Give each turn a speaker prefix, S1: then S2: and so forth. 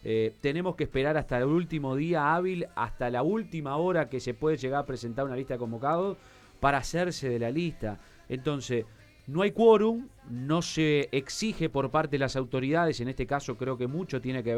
S1: tenemos que esperar hasta el último día hábil, hasta la última hora que se puede llegar a presentar una lista de convocados para hacerse de la lista. Entonces, no hay quórum, no se exige por parte de las autoridades, en este caso creo que mucho tiene que ver